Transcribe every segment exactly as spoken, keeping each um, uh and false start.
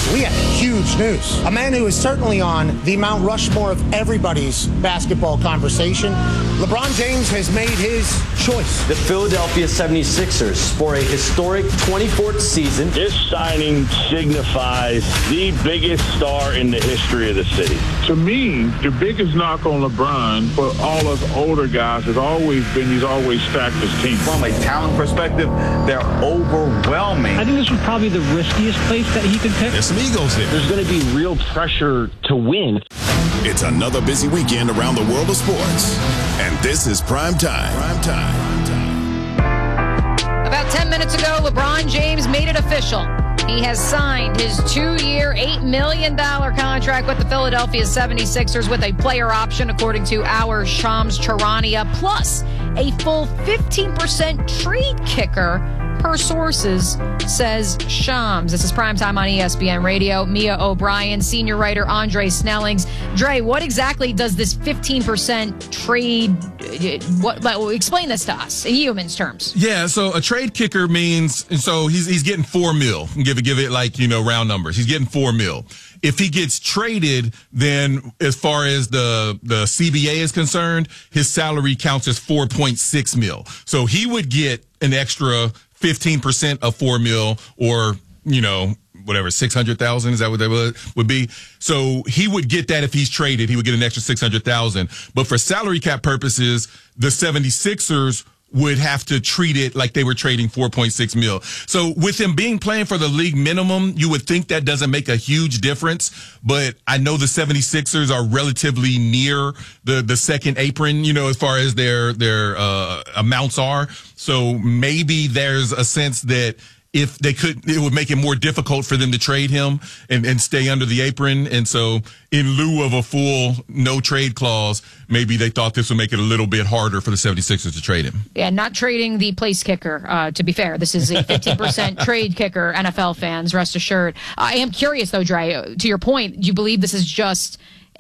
We have huge news. A man who is certainly on the Mount Rushmore of everybody's basketball conversation. LeBron James has made his choice. The Philadelphia seventy-sixers for a historic twenty-fourth season. This signing signifies the biggest star in the history of the city. To me, the biggest knock on LeBron for all us older guys has always been he's always stacked his team. From a talent perspective, they're overwhelming. I think this was probably the riskiest place that he could pick. There's some egos there. There's going to be real pressure to win. It's another busy weekend around the world of sports, and this is Prime Time. Prime Time. Prime Time. About ten minutes ago, LeBron James made it official. He has signed his two-year, eight million dollars contract with the Philadelphia seventy-sixers with a player option, according to our Shams Charania, plus a full fifteen percent trade kicker per sources, says Shams. This is Primetime on E S P N Radio. Mia O'Brien, senior writer Andre Snellings. Dre, what exactly does this fifteen percent trade, what, explain this to us in humans terms. Yeah, so a trade kicker means, so he's he's getting four mil. Give it, give it like, you know, round numbers. He's getting four mil. If he gets traded, then as far as the, the C B A is concerned, his salary counts as four point six mil. So he would get an extra fifteen percent of four mil, or, you know, whatever, six hundred thousand. Is that what that would, would be? So he would get that if he's traded. He would get an extra six hundred thousand. But for salary cap purposes, the seventy-sixers would have to treat it like they were trading four point six mil. So with him being playing for the league minimum, you would think that doesn't make a huge difference. But I know the seventy-sixers are relatively near the, the second apron, you know, as far as their, their, uh, amounts are. So maybe there's a sense that if they could, it would make it more difficult for them to trade him and, and stay under the apron. And so in lieu of a full no trade clause, maybe they thought this would make it a little bit harder for the seventy-sixers to trade him. Yeah, not trading the place kicker, uh, to be fair. This is a fifteen percent trade kicker, N F L fans, rest assured. I am curious, though, Dre, to your point, do you believe this is just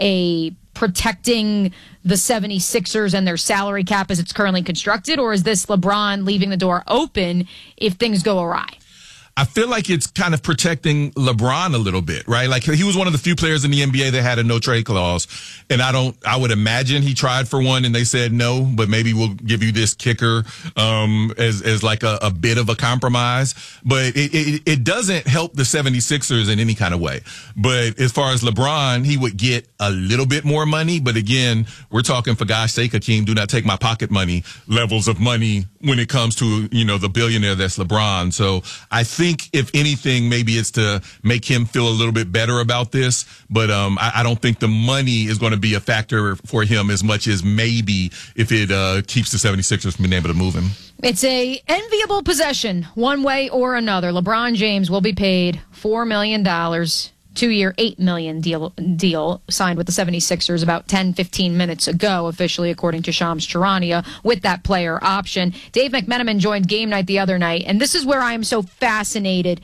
a protecting the seventy-sixers and their salary cap as it's currently constructed, or is this LeBron leaving the door open if things go awry? I feel like it's kind of protecting LeBron a little bit, right? Like he was one of the few players in the N B A that had a no trade clause. And I don't, I would imagine he tried for one and they said no, but maybe we'll give you this kicker, um, as, as like a, a bit of a compromise. But it, it, it doesn't help the seventy-sixers in any kind of way. But as far as LeBron, he would get a little bit more money. But again, we're talking, for gosh sake, Hakeem, do not take my pocket money levels of money when it comes to, you know, the billionaire that's LeBron. So I think, if anything, maybe it's to make him feel a little bit better about this. But um, I, I don't think the money is going to be a factor for him as much as maybe if it uh, keeps the seventy-sixers from being able to move him. It's a enviable possession, one way or another. LeBron James will be paid four million dollars. Two-year, eight million dollars deal, deal signed with the seventy-sixers about ten, fifteen minutes ago, officially, according to Shams Charania, with that player option. Dave McMenamin joined Game Night the other night, and this is where I am so fascinated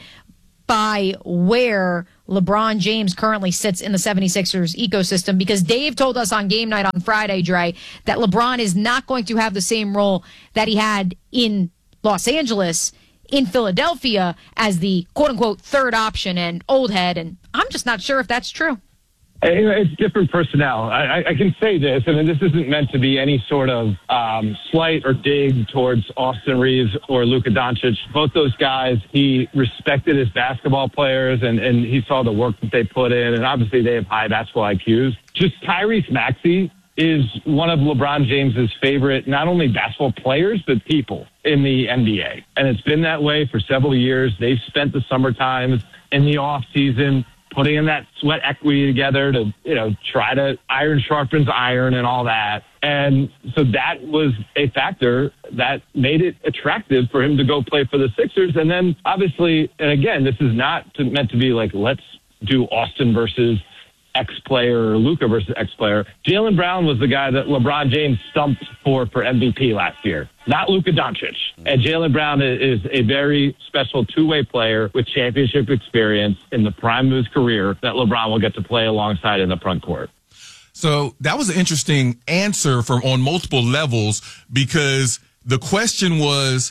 by where LeBron James currently sits in the seventy-sixers ecosystem, because Dave told us on Game Night on Friday, Dre, that LeBron is not going to have the same role that he had in Los Angeles, in Philadelphia, as the quote-unquote third option and old head, and I'm just not sure if that's true. It's different personnel. I, I can say this, and this isn't meant to be any sort of um, slight or dig towards Austin Reeves or Luka Doncic. Both those guys, he respected as basketball players, and, and he saw the work that they put in, and obviously they have high basketball I Qs. Just Tyrese Maxey is one of LeBron James's favorite, not only basketball players, but people in the N B A. And it's been that way for several years. They've spent the summer times in the off season putting in that sweat equity together to, you know, try to iron sharpens iron and all that. And so that was a factor that made it attractive for him to go play for the Sixers. And then obviously, and again, this is not to, meant to be like, let's do Austin versus X-player or Luka versus X-player. Jaylen Brown was the guy that LeBron James stumped for for M V P last year, not Luka Doncic. And Jaylen Brown is a very special two-way player with championship experience in the prime of his career that LeBron will get to play alongside in the front court. So that was an interesting answer from on multiple levels, because the question was,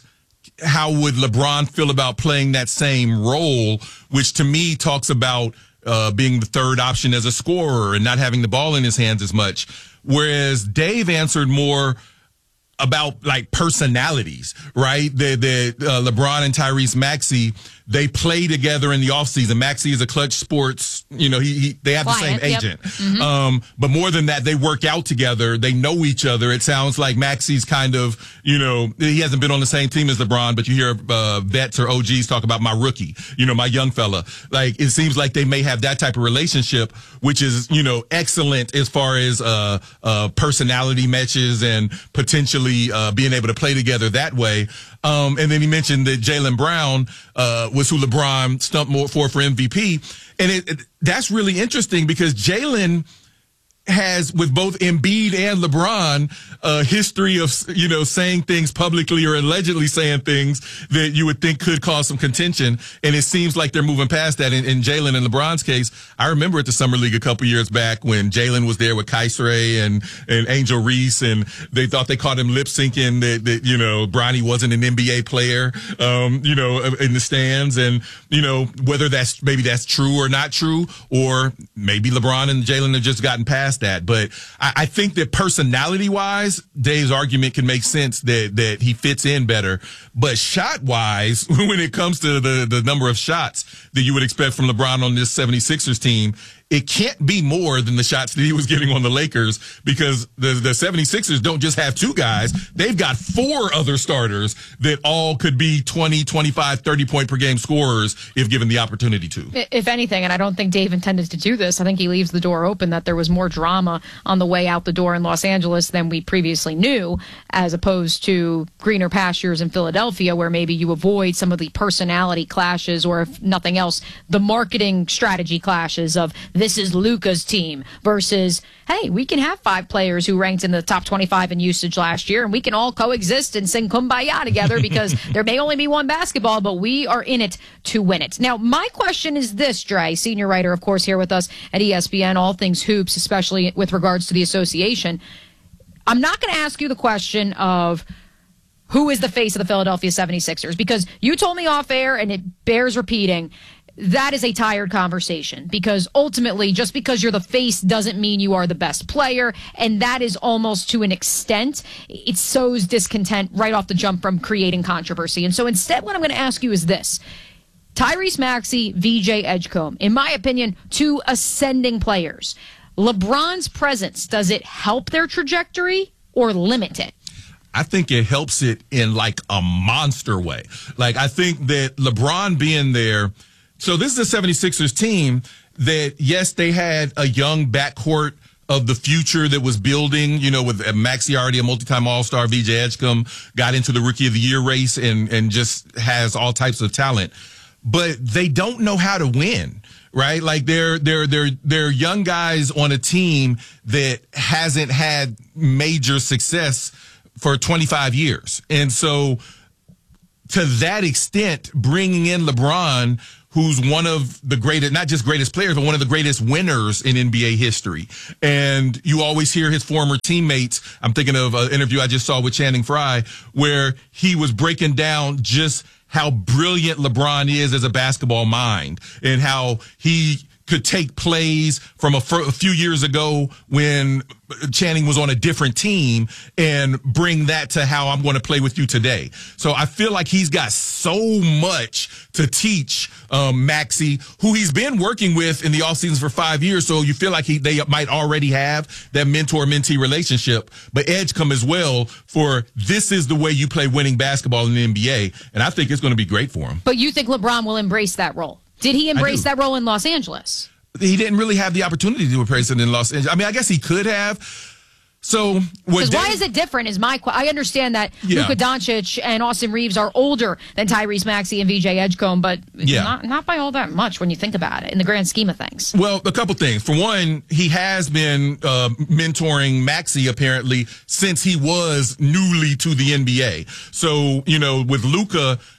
how would LeBron feel about playing that same role, which to me talks about uh, being the third option as a scorer and not having the ball in his hands as much. Whereas Dave answered more about like personalities, right? The, the uh, LeBron and Tyrese Maxey, they play together in the offseason. Maxey is a Clutch Sports, you know, he, he they have Client, the same yep. agent. Mm-hmm. Um, but more than that, they work out together. They know each other. It sounds like Maxey's kind of, you know, he hasn't been on the same team as LeBron, but you hear uh, vets or O Gs talk about my rookie, you know, my young fella. Like, it seems like they may have that type of relationship, which is, you know, excellent as far as uh, uh, personality matches and potentially uh, being able to play together that way. Um, and then he mentioned that Jaylen Brown uh, was who LeBron stumped more for for M V P. And it, it, that's really interesting because Jaylen has, with both Embiid and LeBron, a history of, you know, saying things publicly or allegedly saying things that you would think could cause some contention. And it seems like they're moving past that. In, in Jaylen and LeBron's case, I remember at the Summer League a couple years back when Jaylen was there with Kaisere and, and Angel Reese, and they thought they caught him lip syncing that, that, you know, Bronny wasn't an N B A player, um, you know, in the stands. And, you know, whether that's, maybe that's true or not true, or maybe LeBron and Jaylen have just gotten past that. But I, I think that personality wise, Dave's argument can make sense that, that he fits in better. But shot wise, when it comes to the, the number of shots that you would expect from LeBron on this seventy-sixers team, it can't be more than the shots that he was getting on the Lakers, because the, the seventy-sixers don't just have two guys. They've got four other starters that all could be twenty, twenty-five, thirty point per game scorers if given the opportunity to. If anything, and I don't think Dave intended to do this, I think he leaves the door open that there was more drama on the way out the door in Los Angeles than we previously knew, as opposed to greener pastures in Philadelphia, where maybe you avoid some of the personality clashes, or if nothing else, the marketing strategy clashes of this is Luka's team versus, hey, we can have five players who ranked in the top twenty-five in usage last year, and we can all coexist and sing Kumbaya together because there may only be one basketball, but we are in it to win it. Now, my question is this, Dre, senior writer, of course, here with us at E S P N, all things hoops, especially with regards to the association. I'm not going to ask you the question of who is the face of the Philadelphia seventy-sixers, because you told me off air, and it bears repeating, that is a tired conversation, because ultimately, just because you're the face doesn't mean you are the best player. And that is almost, to an extent, it sows discontent right off the jump from creating controversy. And so instead, what I'm going to ask you is this. Tyrese Maxey, V J Edgecombe, in my opinion, two ascending players. LeBron's presence, does it help their trajectory or limit it? I think it helps it in like a monster way. Like, I think that LeBron being there, so this is a seventy-sixers team that, yes, they had a young backcourt of the future that was building, you know, with Maxey already a multi-time All-Star, V J Edgecombe got into the Rookie of the Year race and, and just has all types of talent. But they don't know how to win, right? Like, they're, they're, they're, they're young guys on a team that hasn't had major success for twenty-five years. And so to that extent, bringing in LeBron, who's one of the greatest, not just greatest players, but one of the greatest winners in N B A history. And you always hear his former teammates. I'm thinking of an interview I just saw with Channing Frye, where he was breaking down just how brilliant LeBron is as a basketball mind, and how he could take plays from a, a few years ago when Channing was on a different team and bring that to how I'm going to play with you today. So I feel like he's got so much to teach um, Maxey, who he's been working with in the off seasons for five years. So you feel like he, they might already have that mentor-mentee relationship, but Edgecombe as well, for this is the way you play winning basketball in the N B A. And I think it's going to be great for him. But you think LeBron will embrace that role? Did he embrace that role in Los Angeles? He didn't really have the opportunity to embrace it in Los Angeles. I mean, I guess he could have. So, because why is it different? Is my I understand that yeah. Luka Doncic and Austin Reeves are older than Tyrese Maxey and V J Edgecombe, but yeah. not not by all that much when you think about it in the grand scheme of things. Well, a couple things. For one, he has been uh, mentoring Maxey apparently since he was newly to the N B A. So, you know, with Luka,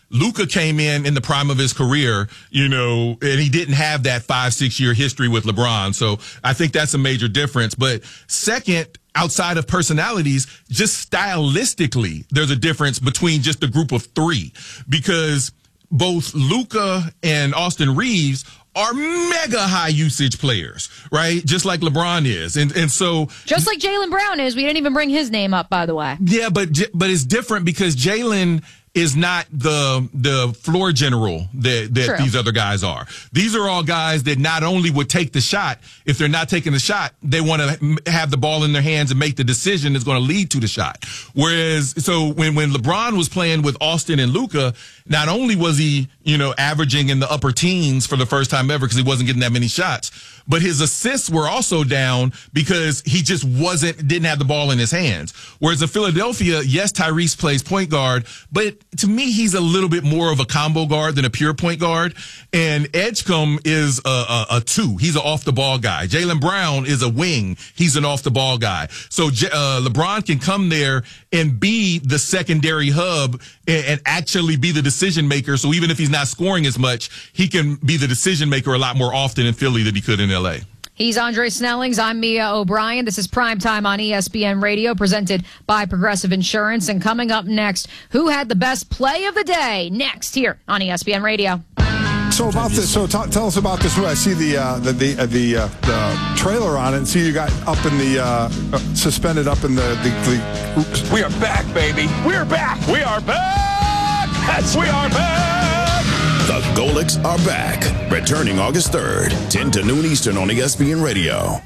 Luka came in in the prime of his career, you know, and he didn't have that five, six year history with LeBron. So I think that's a major difference. But second, outside of personalities, just stylistically, there's a difference between just a group of three, because both Luka and Austin Reeves are mega high usage players, right? Just like LeBron is. And and so just like Jaylen Brown is. We didn't even bring his name up, by the way. Yeah, but but it's different because Jaylen is not the the floor general that, that True. these other guys are. These are all guys that not only would take the shot, if they're not taking the shot, they want to have the ball in their hands and make the decision that's going to lead to the shot. Whereas, so when, when LeBron was playing with Austin and Luka, not only was he, you know, averaging in the upper teens for the first time ever because he wasn't getting that many shots, but his assists were also down because he just wasn't, didn't have the ball in his hands. Whereas in Philadelphia, yes, Tyrese plays point guard, but to me, he's a little bit more of a combo guard than a pure point guard. And Edgecombe is a, a, a two. He's an off the ball guy. Jaylen Brown is a wing. He's an off the ball guy. So uh, LeBron can come there and be the secondary hub and, and actually be the decision maker. So even if he's not scoring as much, he can be the decision maker a lot more often in Philly than he could in L A. He's Andre Snellings. I'm Mia O'Brien. This is Primetime on E S P N Radio, presented by Progressive Insurance. And coming up next, who had the best play of the day? Next here on E S P N Radio. So about this, so t- tell us about this. I see the uh, the the, uh, the, uh, the trailer on it. And see you got up in the uh, uh, suspended up in the the. the oops. We are back, baby. We are back. We are back. That's we are back. The Golics are back. Returning August third, ten to noon Eastern on E S P N Radio.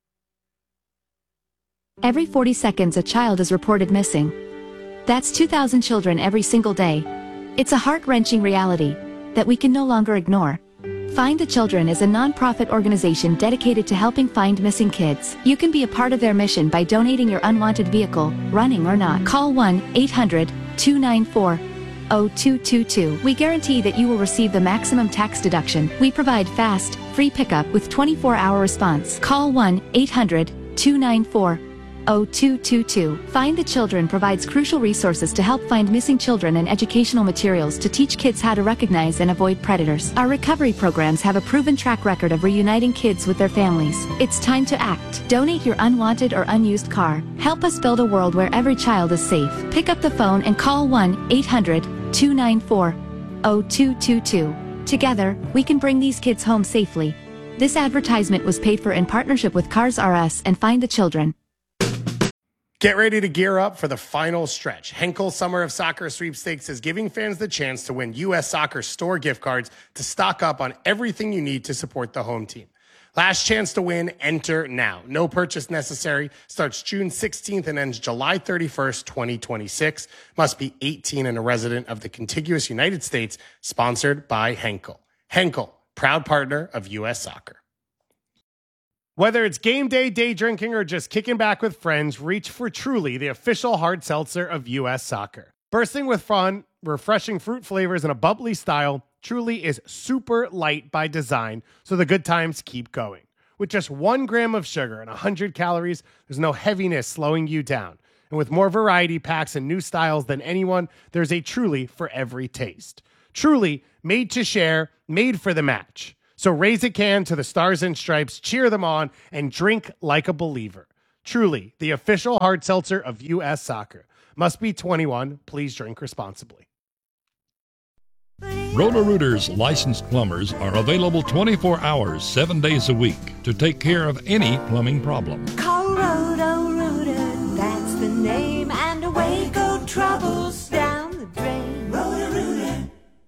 Every forty seconds, a child is reported missing. That's two thousand children every single day. It's a heart-wrenching reality that we can no longer ignore. Find the Children is a non-profit organization dedicated to helping find missing kids. You can be a part of their mission by donating your unwanted vehicle, running or not. Call one eight hundred two nine four oh two two two. We guarantee that you will receive the maximum tax deduction. We provide fast, free pickup with twenty-four hour response. Call one eight hundred two nine four oh two two two. Find the Children provides crucial resources to help find missing children and educational materials to teach kids how to recognize and avoid predators. Our recovery programs have a proven track record of reuniting kids with their families. It's time to act. Donate your unwanted or unused car. Help us build a world where every child is safe. Pick up the phone and call one eight hundred two nine four oh two two two. Together, we can bring these kids home safely. This advertisement was paid for in partnership with Cars R Us and Find the Children. Get ready to gear up for the final stretch. Henkel Summer of Soccer Sweepstakes is giving fans the chance to win U S Soccer store gift cards to stock up on everything you need to support the home team. Last chance to win, enter now. No purchase necessary. Starts June sixteenth and ends July thirty-first, twenty twenty-six. Must be eighteen and a resident of the contiguous United States. Sponsored by Henkel. Henkel, proud partner of U S Soccer. Whether it's game day, day drinking, or just kicking back with friends, reach for Truly, the official hard seltzer of U S Soccer. Bursting with fun, refreshing fruit flavors, and a bubbly style, Truly is super light by design, so the good times keep going. With just one gram of sugar and one hundred calories, there's no heaviness slowing you down. And with more variety packs and new styles than anyone, there's a Truly for every taste. Truly, made to share, made for the match. So raise a can to the Stars and Stripes, cheer them on, and drink like a believer. Truly, the official hard seltzer of U S Soccer. Must be twenty-one. Please drink responsibly. Roto-Rooter's licensed plumbers are available twenty-four hours, seven days a week to take care of any plumbing problem. Call Roto-Rooter, that's the name, and away go troubles down the drain. Roto-Rooter.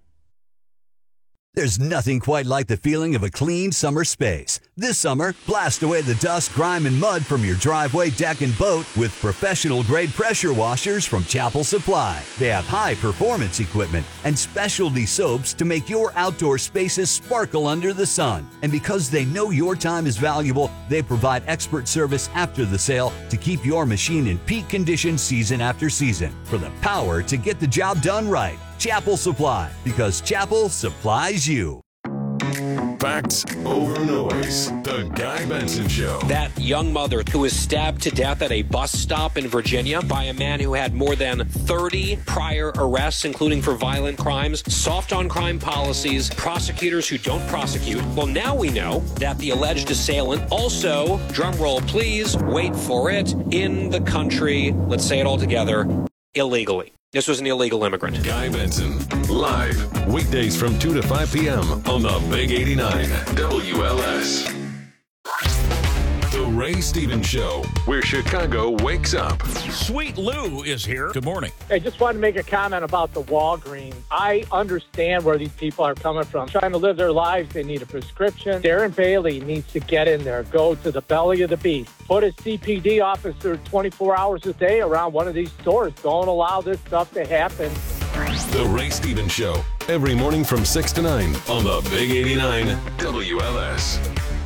There's nothing quite like the feeling of a clean summer space. This summer, blast away the dust, grime, and mud from your driveway, deck, and boat with professional-grade pressure washers from Chapel Supply. They have high-performance equipment and specialty soaps to make your outdoor spaces sparkle under the sun. And because they know your time is valuable, they provide expert service after the sale to keep your machine in peak condition season after season. For the power to get the job done right, Chapel Supply, because Chapel supplies you. Facts over noise. The Guy Benson Show. That young mother who was stabbed to death at a bus stop in Virginia by a man who had more than thirty prior arrests, including for violent crimes, soft on crime policies, prosecutors who don't prosecute. Well, now we know that the alleged assailant also, drumroll please, wait for it, in the country, let's say it all together, illegally. This was an illegal immigrant. Guy Benson, live, weekdays from two to five p.m. on the Big eighty-nine W L S. The Ray Stevens Show, where Chicago wakes up. Sweet Lou is here. Good morning. I just wanted to make a comment about the Walgreens. I understand where these people are coming from. Trying to live their lives, they need a prescription. Darren Bailey needs to get in there, go to the belly of the beast. Put a C P D officer twenty-four hours a day around one of these stores. Don't allow this stuff to happen. The Ray Stevens Show, every morning from six to nine on the Big eighty-nine W L S.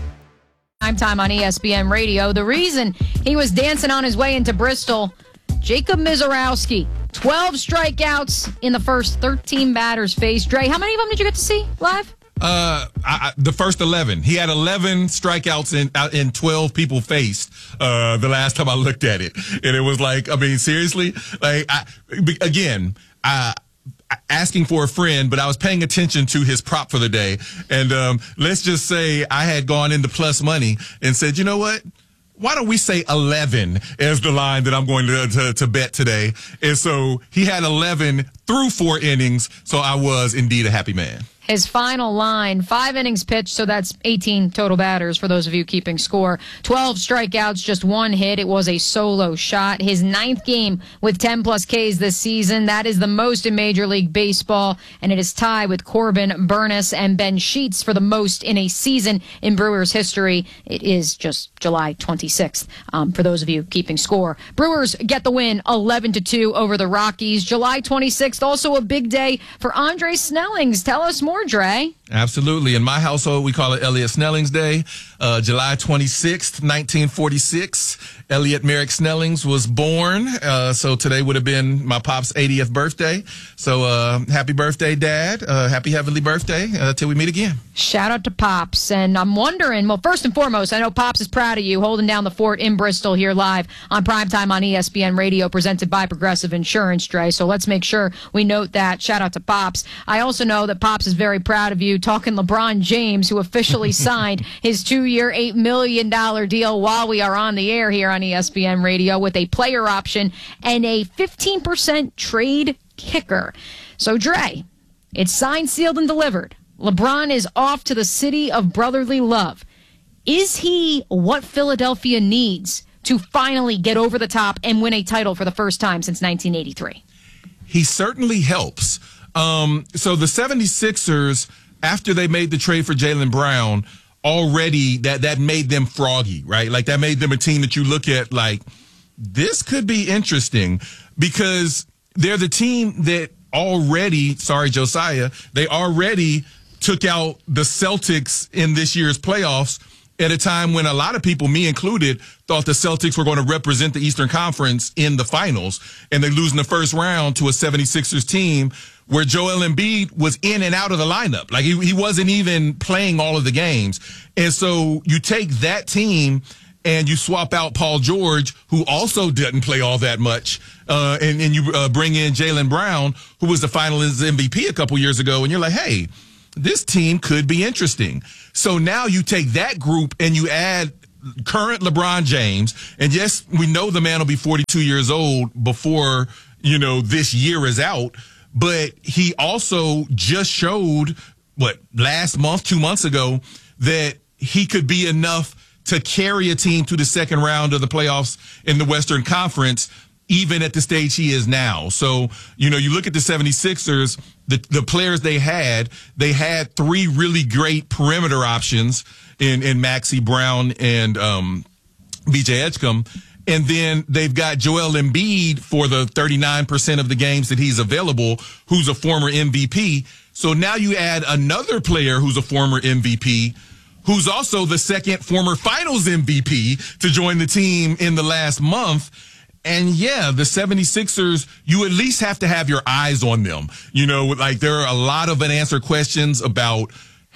Prime time on E S P N Radio. The reason he was dancing on his way into Bristol, Jacob Mizorowski, twelve strikeouts in the first thirteen batters faced. Dre, how many of them did you get to see live? Uh, I, I, the first eleven. He had eleven strikeouts in uh, in twelve people faced. Uh, the last time I looked at it, and it was like, I mean, seriously, like, I, again, I. asking for a friend, but I was paying attention to his prop for the day. And um, let's just say I had gone into plus money and said, you know what? Why don't we say eleven as the line that I'm going to, to, to bet today? And so he had eleven through four innings. So I was indeed a happy man. His final line, five innings pitched, so that's eighteen total batters for those of you keeping score. twelve strikeouts, just one hit. It was a solo shot. His ninth game with ten plus Ks this season. That is the most in Major League Baseball, and it is tied with Corbin Burness and Ben Sheets for the most in a season in Brewers history. It is just July twenty-sixth, um, for those of you keeping score. Brewers get the win eleven to two over the Rockies. July twenty-sixth, also a big day for Andre Snellings. Tell us more, Dre. Absolutely. In my household, we call it Elliott Snellings Day. Uh, July twenty-sixth, nineteen forty-six, Elliott Merrick Snellings was born. Uh, so today would have been my pop's eightieth birthday. So uh, happy birthday, Dad. Uh, happy heavenly birthday uh, till we meet again. Shout out to Pops. And I'm wondering, well, first and foremost, I know Pops is proud of you holding down the fort in Bristol here live on Primetime on E S P N Radio, presented by Progressive Insurance, Dre. So let's make sure we note that. Shout out to Pops. I also know that Pops is very proud of you, talking LeBron James, who officially signed his two-year, eight million dollars deal while we are on the air here on E S P N Radio with a player option and a fifteen percent trade kicker. So, Dre, it's signed, sealed, and delivered. LeBron is off to the city of brotherly love. Is he what Philadelphia needs to finally get over the top and win a title for the first time since nineteen eighty-three? He certainly helps. Um, so the seventy-sixers, after they made the trade for Jaylen Brown, already that, that made them froggy, right? Like that made them a team that you look at like, this could be interesting because they're the team that already, sorry, Josiah, they already took out the Celtics in this year's playoffs at a time when a lot of people, me included, thought the Celtics were going to represent the Eastern Conference in the finals, and they lose in the first round to a seventy-sixers team where Joel Embiid was in and out of the lineup. Like, he, he wasn't even playing all of the games. And so you take that team and you swap out Paul George, who also didn't play all that much, uh, and, and you uh, bring in Jaylen Brown, who was the finalist M V P a couple years ago, and you're like, hey, this team could be interesting. So now you take that group and you add current LeBron James, and yes, we know the man will be forty-two years old before, you know, this year is out, but he also just showed, what, last month, two months ago, that he could be enough to carry a team to the second round of the playoffs in the Western Conference, even at the stage he is now. So, you know, you look at the seventy-sixers, the, the players they had, they had three really great perimeter options in, in Maxey Brown and um, B J Edgecombe. And then they've got Joel Embiid for the thirty-nine percent of the games that he's available, who's a former M V P. So now you add another player who's a former M V P, who's also the second former finals M V P to join the team in the last month. And yeah, the seventy-sixers, you at least have to have your eyes on them. You know, like there are a lot of unanswered questions about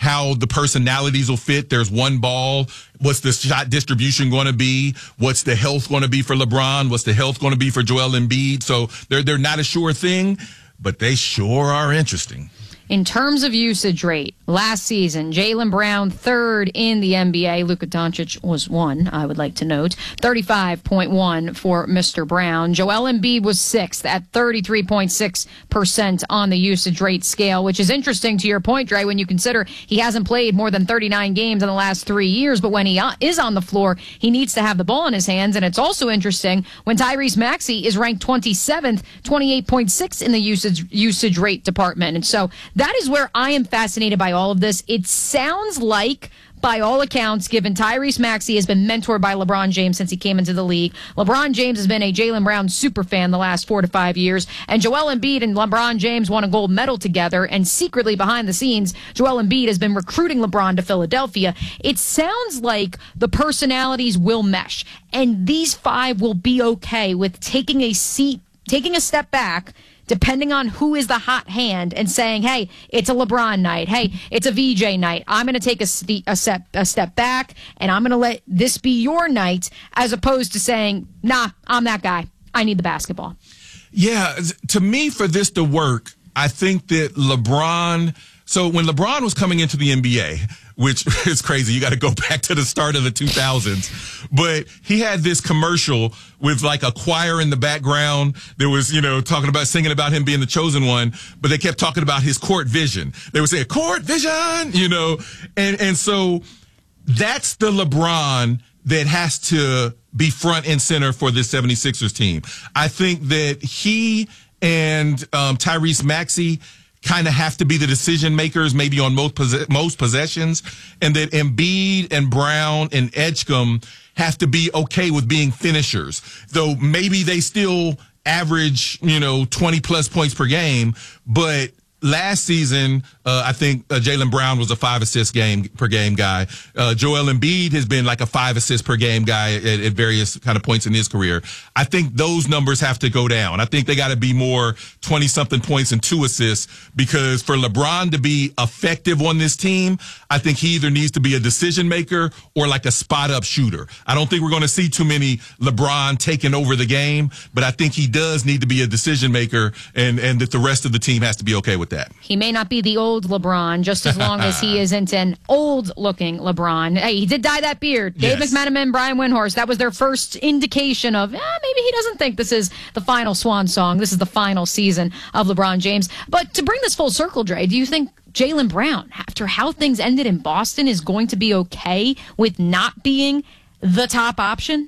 how the personalities will fit. There's one ball. What's the shot distribution going to be? What's the health going to be for LeBron? What's the health going to be for Joel Embiid? So they're they're not a sure thing, but they sure are interesting. In terms of usage rate, last season, Jaylen Brown third in the N B A. Luka Doncic was one, I would like to note. thirty-five point one for Mister Brown. Joel Embiid was sixth at thirty-three point six percent on the usage rate scale, which is interesting to your point, Dre, when you consider he hasn't played more than thirty-nine games in the last three years. But when he is on the floor, he needs to have the ball in his hands. And it's also interesting when Tyrese Maxey is ranked twenty-seventh, twenty-eight point six in the usage usage rate department. And so that is where I am fascinated by all of this. It sounds like, by all accounts, given Tyrese Maxey has been mentored by LeBron James since he came into the league. LeBron James has been a Jaylen Brown super fan the last four to five years. And Joel Embiid and LeBron James won a gold medal together. And secretly behind the scenes, Joel Embiid has been recruiting LeBron to Philadelphia. It sounds like the personalities will mesh. And these five will be okay with taking a seat, taking a step back, depending on who is the hot hand, and saying, hey, it's a LeBron night. Hey, it's a V J night. I'm going to take a, st- a, step, a step back, and I'm going to let this be your night, as opposed to saying, nah, I'm that guy. I need the basketball. Yeah, to me, for this to work, I think that LeBron... So when LeBron was coming into the N B A, which is crazy, you got to go back to the start of the two thousands, but he had this commercial with like a choir in the background. There was, you know, talking about, singing about him being the chosen one, but they kept talking about his court vision. They would say, court vision, you know, and, and so that's the LeBron that has to be front and center for this seventy-sixers team. I think that he and um, Tyrese Maxey kind of have to be the decision makers, maybe on most pos- most possessions, and that Embiid and Brown and Edgecombe have to be okay with being finishers. Though maybe they still average, you know, twenty plus points per game, but last season, uh, I think uh, Jaylen Brown was a five assist game per game guy. Uh, Joel Embiid has been like a five assist per game guy at, at various kind of points in his career. I think those numbers have to go down. I think they got to be more twenty something points and two assists, because for LeBron to be effective on this team, I think he either needs to be a decision maker or like a spot up shooter. I don't think we're going to see too many LeBron taking over the game, but I think he does need to be a decision maker, and, and that the rest of the team has to be okay with that. He may not be the old LeBron, just as long as he isn't an old-looking LeBron. Hey, he did dye that beard. Dave yes. McMenamin, Brian Windhorst, that was their first indication of, eh, maybe he doesn't think this is the final swan song. This is the final season of LeBron James. But to bring this full circle, Dre, do you think Jaylen Brown, after how things ended in Boston, is going to be okay with not being the top option?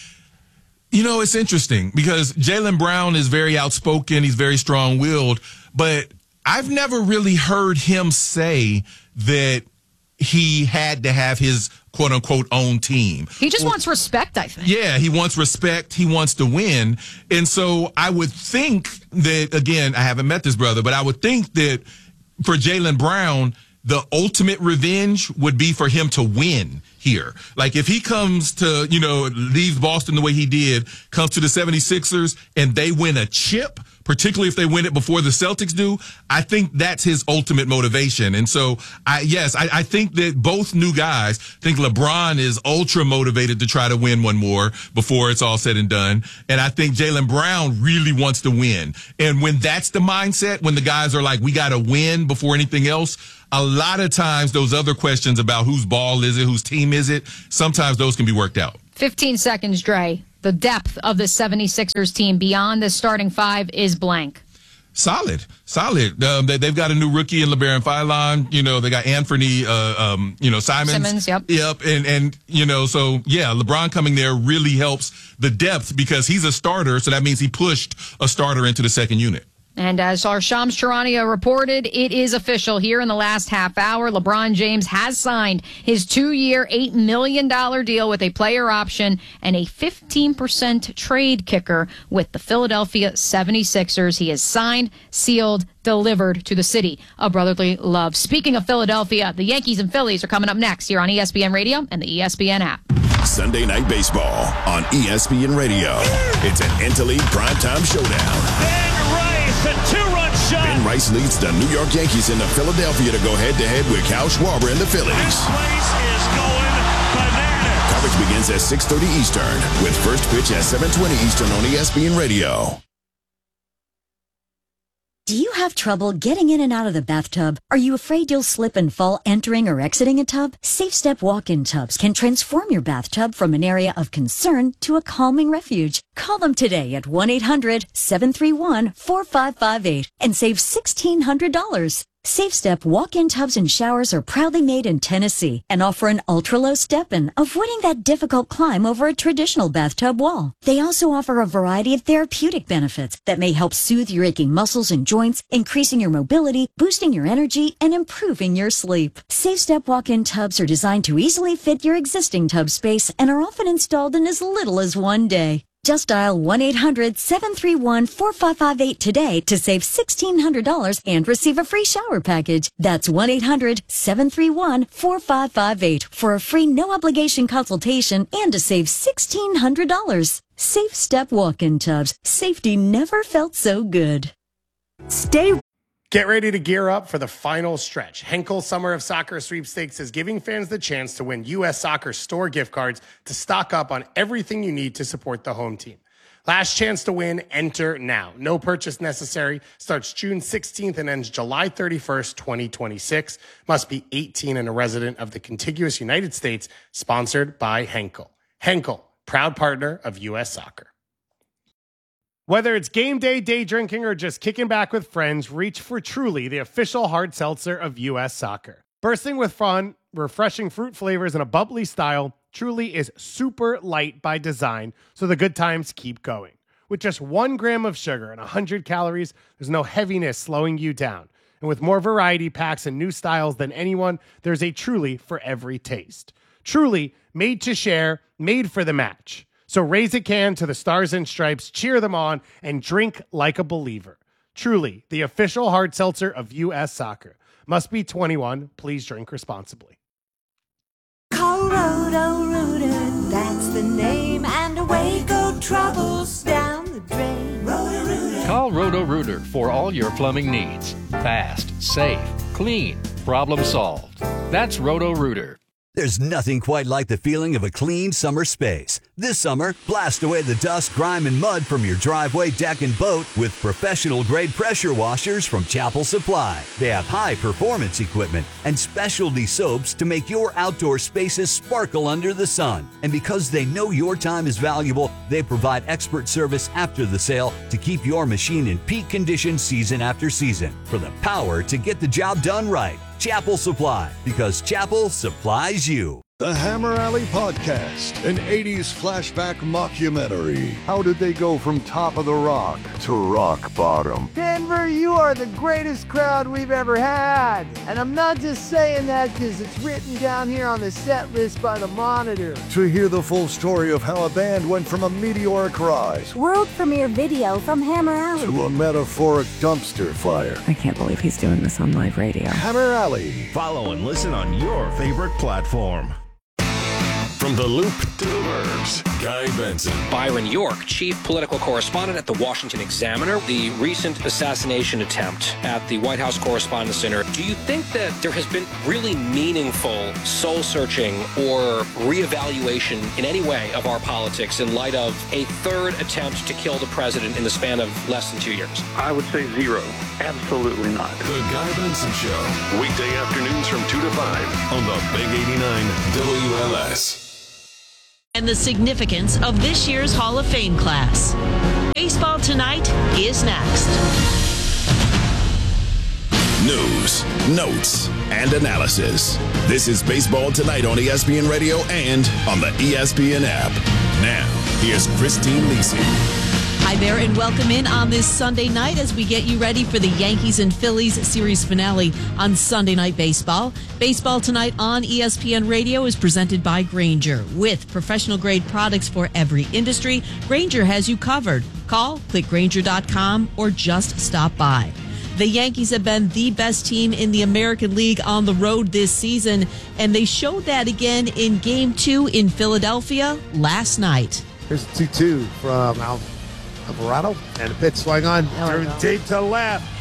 You know, it's interesting because Jaylen Brown is very outspoken. He's very strong-willed, but I've never really heard him say that he had to have his quote unquote own team. He just well, wants respect, I think. Yeah, he wants respect. He wants to win. And so I would think that, again, I haven't met this brother, but I would think that for Jaylen Brown, the ultimate revenge would be for him to win here. Like if he comes to, you know, leaves Boston the way he did, comes to the seventy-sixers and they win a chip, particularly if they win it before the Celtics do, I think that's his ultimate motivation. And so, I yes, I, I think that both new guys, I think LeBron is ultra motivated to try to win one more before it's all said and done. And I think Jaylen Brown really wants to win. And when that's the mindset, when the guys are like, we got to win before anything else, a lot of times those other questions about whose ball is it, whose team is it, sometimes those can be worked out. fifteen seconds, Dre. The depth of the seventy-sixers team beyond the starting five is blank. Solid, solid. Um, they, they've got a new rookie in LeBaron Phelan. You know, they got Anthony, uh, um, you know, Simons. Simmons, yep. Yep. And, and, you know, so yeah, LeBron coming there really helps the depth because he's a starter. So that means he pushed a starter into the second unit. And as our Shams Charania reported, it is official here in the last half hour. LeBron James has signed his two-year, eight million dollars deal with a player option and a fifteen percent trade kicker with the Philadelphia seventy-sixers. He is signed, sealed, delivered to the city of brotherly love. Speaking of Philadelphia, the Yankees and Phillies are coming up next here on E S P N Radio and the E S P N app. Sunday Night Baseball on E S P N Radio. It's an Interleague primetime showdown. A two-run shot. Ben Rice leads the New York Yankees into Philadelphia to go head-to-head with Kyle Schwarber and the Phillies. This place is going bananas. Coverage begins at six thirty Eastern, with first pitch at seven twenty Eastern on E S P N Radio. Do you have trouble getting in and out of the bathtub? Are you afraid you'll slip and fall entering or exiting a tub? Safe Step walk-in tubs can transform your bathtub from an area of concern to a calming refuge. Call them today at one eight hundred seven three one four five five eight and save sixteen hundred dollars. Safe Step walk-in tubs and showers are proudly made in Tennessee and offer an ultra-low step-in, avoiding that difficult climb over a traditional bathtub wall. They also offer a variety of therapeutic benefits that may help soothe your aching muscles and joints, increasing your mobility, boosting your energy, and improving your sleep. Safe Step walk-in tubs are designed to easily fit your existing tub space and are often installed in as little as one day. Just dial one eight hundred seven three one four five five eight today to save sixteen hundred dollars and receive a free shower package. That's one eight hundred seven three one four five five eight for a free no-obligation consultation and to save sixteen hundred dollars. Safe Step walk-in tubs. Safety never felt so good. Stay... Get ready to gear up for the final stretch. Henkel Summer of Soccer Sweepstakes is giving fans the chance to win U S Soccer store gift cards to stock up on everything you need to support the home team. Last chance to win, enter now. No purchase necessary. Starts June sixteenth and ends July thirty-first, twenty twenty-six. Must be eighteen and a resident of the contiguous United States. Sponsored by Henkel. Henkel, proud partner of U S Soccer. Whether it's game day, day drinking, or just kicking back with friends, reach for Truly, the official hard seltzer of U S Soccer. Bursting with fun, refreshing fruit flavors, and a bubbly style, Truly is super light by design, so the good times keep going. With just one gram of sugar and one hundred calories, there's no heaviness slowing you down. And with more variety packs and new styles than anyone, there's a Truly for every taste. Truly, made to share, made for the match. So raise a can to the Stars and Stripes, cheer them on, and drink like a believer. Truly, the official hard seltzer of U S Soccer. Must be twenty-one. Please drink responsibly. Call Roto-Rooter, that's the name, and away go troubles down the drain. Roto-Rooter. Call Roto-Rooter for all your plumbing needs. Fast, safe, clean, problem solved. That's Roto-Rooter. There's nothing quite like the feeling of a clean summer space. This summer, blast away the dust, grime, and mud from your driveway, deck, and boat with professional-grade pressure washers from Chapel Supply. They have high-performance equipment and specialty soaps to make your outdoor spaces sparkle under the sun. And because they know your time is valuable, they provide expert service after the sale to keep your machine in peak condition season after season. For the power to get the job done right, Chapel Supply, because Chapel supplies you. The Hammer Alley Podcast, an eighties flashback mockumentary. How did they go from top of the rock to rock bottom? Denver, you are the greatest crowd we've ever had. And I'm not just saying that because it's written down here on the set list by the Monitor. To hear the full story of how a band went from a meteoric rise, world premiere video from Hammer Alley, to a metaphoric dumpster fire. I can't believe he's doing this on live radio. Hammer Alley. Follow and listen on your favorite platform. From the Loop to the Burbs, Guy Benson. Byron York, chief political correspondent at the Washington Examiner. The recent assassination attempt at the White House Correspondents' Center. Do you think that there has been really meaningful soul-searching or reevaluation in any way of our politics in light of a third attempt to kill the president in the span of less than two years? I would say zero. Absolutely not. The Guy Benson Show. Weekday afternoons from two to five on the Big eighty-nine W L S. And the significance of this year's Hall of Fame class. Baseball Tonight is next. News, notes, and analysis. This is Baseball Tonight on E S P N Radio and on the E S P N app. Now, here's Christine Lisi. Hi there, and welcome in on this Sunday night as we get you ready for the Yankees and Phillies series finale on Sunday Night Baseball. Baseball Tonight on E S P N Radio is presented by Grainger. With professional-grade products for every industry, Grainger has you covered. Call, click Grainger dot com, or just stop by. The Yankees have been the best team in the American League on the road this season, and they showed that again in Game two in Philadelphia last night. Here's a two two from Al. Alvarado, and a pitch swung on, turned deep to left.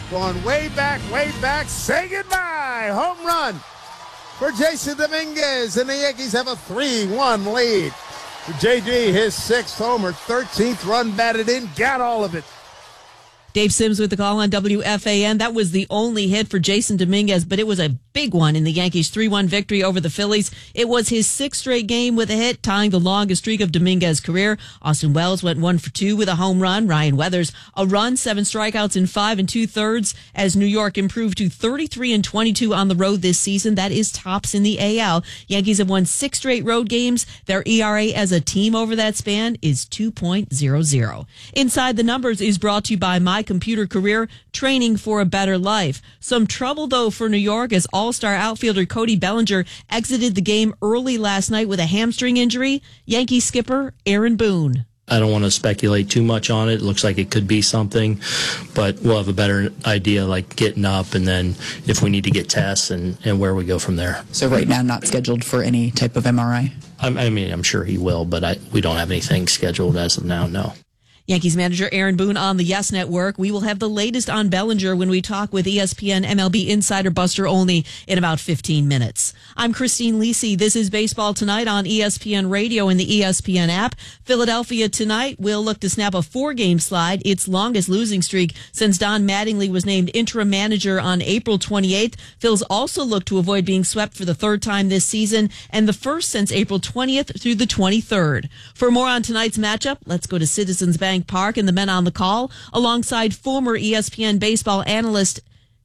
going way back, way back. Say goodbye. Home run for Jason Dominguez, and the Yankees have a three one lead. For J D, his sixth homer, thirteenth run batted in, got all of it. Dave Sims with the call on W F A N. That was the only hit for Jason Dominguez, but it was a big one in the Yankees' three one victory over the Phillies. It was his sixth straight game with a hit, tying the longest streak of Dominguez's career. Austin Wells went one for two with a home run. Ryan Weathers, a run, seven strikeouts in five and two thirds as New York improved to thirty-three and twenty-two on the road this season. That is tops in the A L. Yankees have won six straight road games. Their E R A as a team over that span is two point oh oh. Inside the Numbers is brought to you by My Computer Career, training for a better life. Some trouble, though, for New York as all-star outfielder Cody Bellinger exited the game early last night with a hamstring injury. Yankee skipper Aaron Boone. I don't want to speculate too much on it. It looks like it could be something, but we'll have a better idea, like getting up and then if we need to get tests and, and where we go from there. So right now, not scheduled for any type of M R I? I, I mean, I'm sure he will, but I, we don't have anything scheduled as of now, no. Yankees manager Aaron Boone on the Yes Network. We will have the latest on Bellinger when we talk with E S P N M L B insider Buster Olney in about fifteen minutes. I'm Christine Lisi. This is Baseball Tonight on E S P N Radio and the E S P N app. Philadelphia tonight will look to snap a four-game slide, its longest losing streak since Don Mattingly was named interim manager on April twenty-eighth. Phils also look to avoid being swept for the third time this season and the first since April twentieth through the twenty-third. For more on tonight's matchup, let's go to Citizens Bank Park and the men on the call alongside former E S P N baseball analyst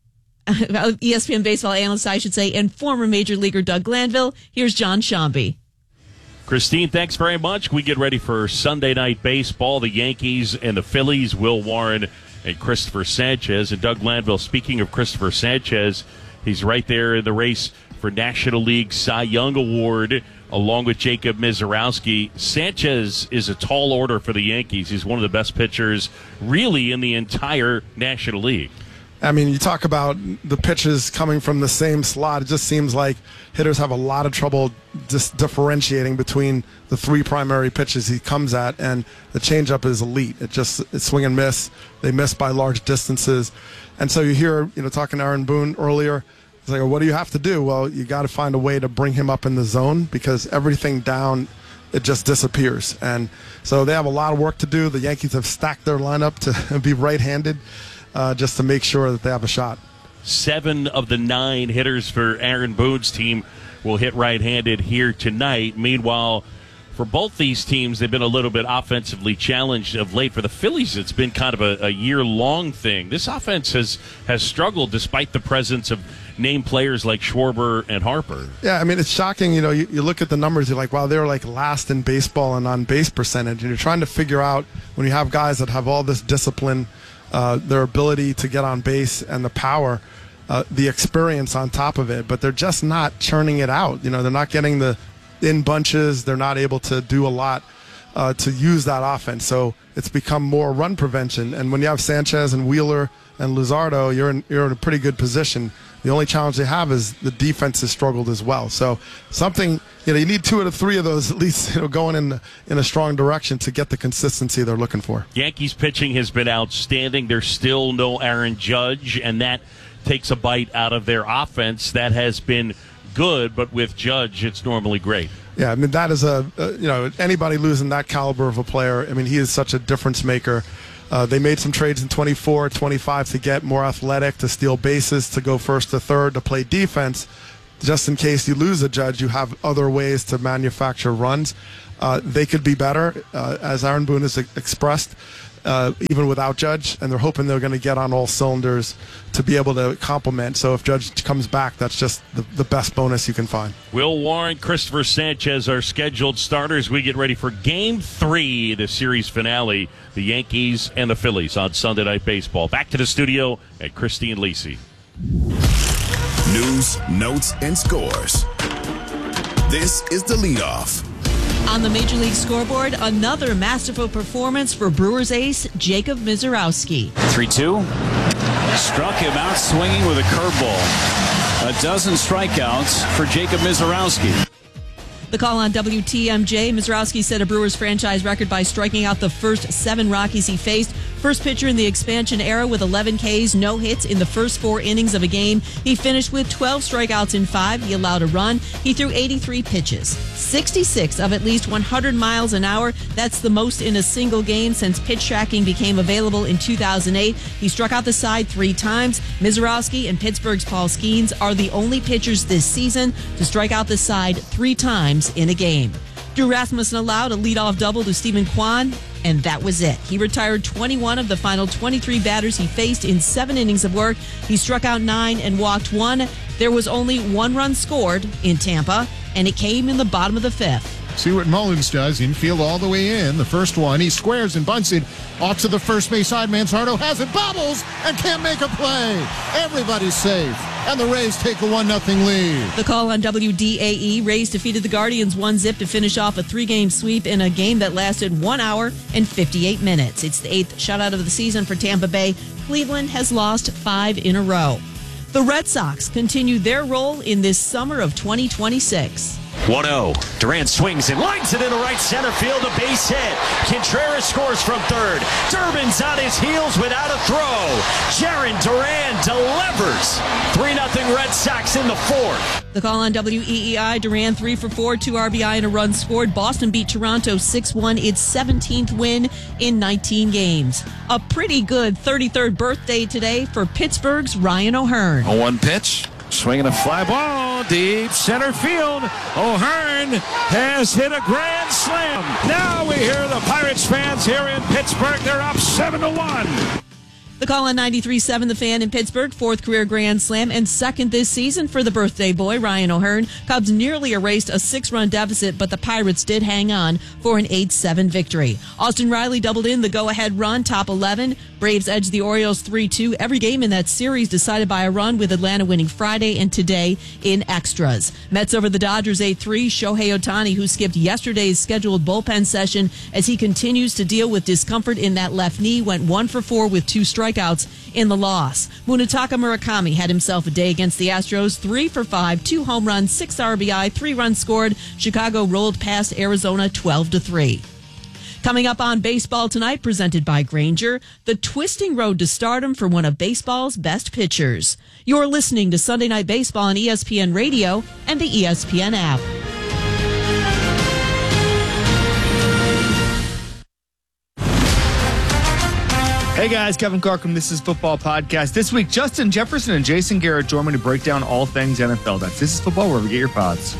E S P N baseball analyst I should say and former major leaguer Doug Glanville. Here's John Shambi. Christine, thanks very much. We get ready for Sunday night baseball. The Yankees and the Phillies, Will Warren and Christopher Sanchez. And Doug Glanville, speaking of Christopher Sanchez, he's right there in the race for National League Cy Young Award along with Jacob Misiorowski. Sanchez is a tall order for the Yankees. He's one of the best pitchers really in the entire National League. I mean, you talk about the pitches coming from the same slot. It just seems like hitters have a lot of trouble just differentiating between the three primary pitches he comes at, and the changeup is elite. It just it's swing and miss. They miss by large distances. And so you hear, you know, talking to Aaron Boone earlier, it's like, what do you have to do? Well, you got to find a way to bring him up in the zone because everything down, it just disappears. And so they have a lot of work to do. The Yankees have stacked their lineup to be right-handed uh, just to make sure that they have a shot. Seven of the nine hitters for Aaron Boone's team will hit right-handed here tonight. Meanwhile, for both these teams, they've been a little bit offensively challenged of late. For the Phillies, it's been kind of a, a year-long thing. This offense has, has struggled despite the presence of named players like Schwarber and Harper. Yeah, I mean, it's shocking. You know, you, you look at the numbers, you're like, wow, they're like last in baseball and on base percentage. And you're trying to figure out when you have guys that have all this discipline, uh, their ability to get on base and the power, uh, the experience on top of it, but they're just not churning it out. You know, they're not getting the in bunches. They're not able to do a lot uh, to use that offense. So it's become more run prevention. And when you have Sanchez and Wheeler and Luzardo, you're in, you're in a pretty good position. The only challenge they have is the defense has struggled as well. So something, you know, you need two out of three of those at least, you know, going in in a strong direction to get the consistency they're looking for. Yankees pitching has been outstanding. There's still no Aaron Judge, and that takes a bite out of their offense. That has been good, but with Judge, it's normally great. Yeah, I mean, that is a, uh, you know, anybody losing that caliber of a player, I mean, he is such a difference maker. Uh, they made some trades in twenty-four, twenty-five to get more athletic, to steal bases, to go first to third, to play defense. Just in case you lose a Judge, you have other ways to manufacture runs. Uh, they could be better, uh, as Aaron Boone has expressed, uh, even without Judge, and they're hoping they're going to get on all cylinders to be able to complement. So if Judge comes back, that's just the, the best bonus you can find. Will Warren, Christopher Sanchez are scheduled starters. We get ready for Game three, the series finale, the Yankees and the Phillies on Sunday Night Baseball. Back to the studio at Christine Lisi. News, notes, and scores. This is the leadoff. On the Major League scoreboard, another masterful performance for Brewers ace Jacob Misiorowski. three two. Struck him out swinging with a curveball. A dozen strikeouts for Jacob Misiorowski. The call on W T M J, Misiorowski set a Brewers franchise record by striking out the first seven Rockies he faced. First pitcher in the expansion era with eleven Ks, no hits in the first four innings of a game. He finished with twelve strikeouts in five. He allowed a run. He threw eighty-three pitches, sixty-six of at least one hundred miles an hour. That's the most in a single game since pitch tracking became available in two thousand eight. He struck out the side three times. Mizorowski and Pittsburgh's Paul Skeens are the only pitchers this season to strike out the side three times in a game. Drew Rasmussen allowed a leadoff double to Stephen Kwan, and that was it. He retired twenty-one of the final twenty-three batters he faced in seven innings of work. He struck out nine and walked one. There was only one run scored in Tampa, and it came in the bottom of the fifth. See what Mullins does. Infield all the way in. The first one, he squares and bunts it off to the first base side. Manzardo has it, bobbles, and can't make a play. Everybody's safe, and the Rays take a one nothing lead. The call on W D A E. Rays defeated the Guardians one zip to finish off a three-game sweep in a game that lasted one hour and fifty-eight minutes. It's the eighth shutout of the season for Tampa Bay. Cleveland has lost five in a row. The Red Sox continue their role in this summer of twenty twenty-six. one oh. Duran swings and lines it into right center field. A base hit. Contreras scores from third. Durbin's on his heels without a throw. Jarren Duran delivers. three nothing Red Sox in the fourth. The call on W E E I. Duran three for four, two R B I and a run scored. Boston beat Toronto six one, its seventeenth win in nineteen games. A pretty good thirty-third birthday today for Pittsburgh's Ryan O'Hearn. A one pitch. Swinging a fly ball, deep center field. O'Hearn has hit a grand slam. Now we hear the Pirates fans here in Pittsburgh. They're up seven to one. The call on ninety-three point seven, The Fan in Pittsburgh, fourth career grand slam and second this season for the birthday boy, Ryan O'Hearn. Cubs nearly erased a six-run deficit, but the Pirates did hang on for an eight seven victory. Austin Riley doubled in the go-ahead run, top eleven. Braves edged the Orioles three two. Every game in that series decided by a run, with Atlanta winning Friday and today in extras. Mets over the Dodgers eight three. Shohei Ohtani, who skipped yesterday's scheduled bullpen session as he continues to deal with discomfort in that left knee, went one for four with two strikes in the loss. Munetaka Murakami had himself a day against the Astros, three for five, two home runs, six R B I, three runs scored. Chicago rolled past Arizona twelve to three. Coming up on Baseball Tonight, presented by Grainger, the twisting road to stardom for one of baseball's best pitchers. You're listening to Sunday Night Baseball on E S P N Radio and the E S P N app. Hey guys, Kevin Clark from This Is Football Podcast. This week, Justin Jefferson and Jason Garrett join me to break down all things N F L. That's This Is Football, wherever you get your pods.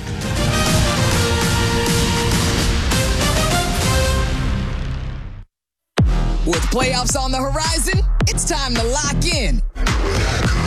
With playoffs on the horizon, it's time to lock in.